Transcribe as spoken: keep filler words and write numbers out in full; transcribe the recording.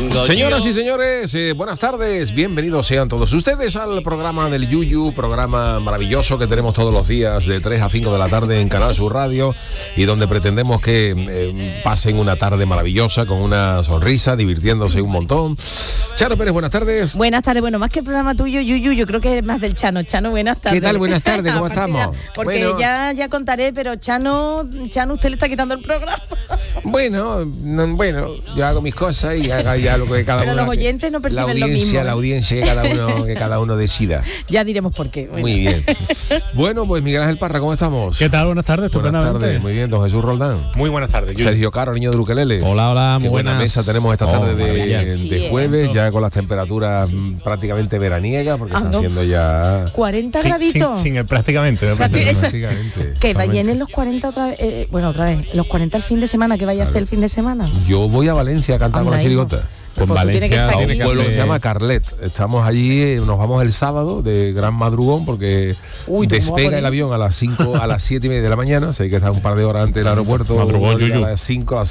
Señoras y señores, eh, buenas tardes, bienvenidos sean todos ustedes al programa del Yuyu, programa maravilloso que tenemos todos los días de tres a cinco de la tarde en Canal Sur Radio y donde pretendemos que eh, pasen una tarde maravillosa con una sonrisa, divirtiéndose un montón. Chano Pérez, buenas tardes. Buenas tardes, bueno, más que el programa tuyo, Yuyu, yo creo que es más del Chano. Chano, buenas tardes. ¿Qué tal? Buenas tardes, ¿cómo estamos? Porque bueno, ya, ya contaré, pero Chano, Chano, usted le está quitando el programa. Bueno, no, bueno, yo hago mis cosas y haga ya lo que cada pero uno. Pero los oyentes no perciben la audiencia, lo mismo. La audiencia, que cada uno, que cada uno decida. Ya diremos por qué. Bueno. Muy bien. Bueno, pues Miguel Ángel Parra, ¿cómo estamos? ¿Qué tal? Buenas tardes. Buenas tardes, muy bien. Don Jesús Roldán. Muy buenas tardes. Yuyu. Sergio Caro, niño de Ukelele. Hola, hola, Qué muy buena buenas. mesa tenemos esta tarde oh, de, sí, de jueves, eh. ya con las temperaturas sí. prácticamente veraniegas, porque ah, está no. haciendo ya cuarenta sin, graditos. Sin, sin el prácticamente. O sea, prácticamente. prácticamente. Que vayan en los cuarenta otra vez, eh, bueno, otra vez, los cuarenta el fin de semana, que vaya claro. a hacer el fin de semana. Yo voy a Valencia a cantar con la chirigota. Con pues Valencia, a un pueblo que se llama Carlet. Estamos allí, nos vamos el sábado de gran madrugón porque Uy, despega el avión a las cinco, a las siete y media de la mañana, o sea, hay que estar un par de horas antes del aeropuerto. Madrugón, Yuyu. A las cinco, a las